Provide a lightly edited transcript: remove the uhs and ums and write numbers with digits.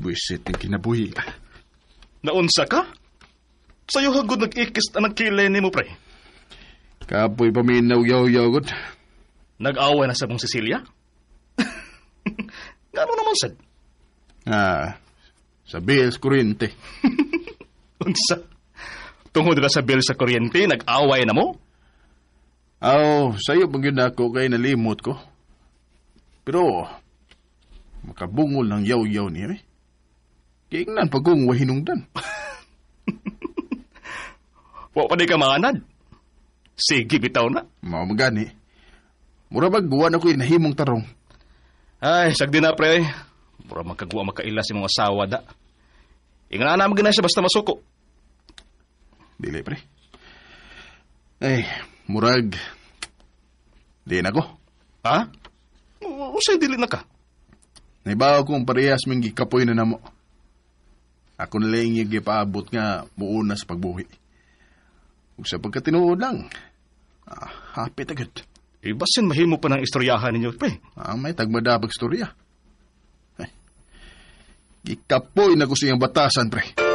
Buisit yung kinabuhi. Naunsa ka? Sa'yo hagod nag-ikis na nagkilay ni mo, pre. Kapoy paminaw yaw-yaw gud. Nag-away na sa mong Cecilia? Gano'n naman, sad? Sa bills kuryente. Unsa? Tungod ka sa bill sa kuryente, nag-away na mo? Sa'yo pag yun ako kay nalimot ko. Pero, makabungol ng yaw-yaw niya eh. Kiingnan pag kong wahinungdan. Wa pa di ka maanad. Sige, bitaw na. Mao magani. Mura bagguan ako nahimong tarong. Ay, sagdi na, pre. Mura magkagawa makaila si mga asawa da. Ingan na naman siya basta masuko. Dili, pre. Ay, murag. Di na ko. Ha? Usay dili na ka? Naibaw kong parehas ming gikapoy na namo. Ako na lang yung gipaabot nga muuna sa pagbuhi. Ug sa pagkatinuod lang. Happy agad. Basin mahimo pa ng istoryahan ninyo, pre. May tagmadabag storya. Ay, gikapoy na ko siyang batasan, pre.